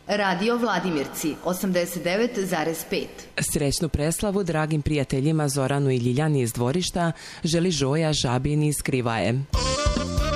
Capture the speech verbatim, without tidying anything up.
Radio Vladimirci osamdeset devet zarez pet. Srećnu preslavu dragim prijateljima Zoranu i Ljiljani iz Dvorišta želi Žoja Žabin iz Krivaje.